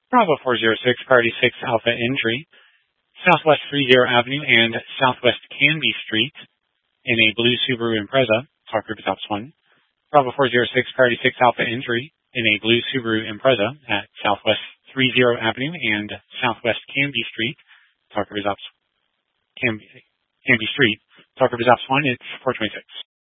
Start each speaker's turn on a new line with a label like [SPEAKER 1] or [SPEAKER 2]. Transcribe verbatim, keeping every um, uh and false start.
[SPEAKER 1] Bravo four zero six, priority six Alpha entry, Southwest three zero Avenue and Southwest Canby Street in a blue Subaru Impreza, talk group is Ops one. Bravo four zero six, priority six Alpha entry in a blue Subaru Impreza at Southwest three zero Avenue and Southwest Canby Street, talk group is Ops Canby, Canby Street, talk group is Ops one, it's four twenty-six.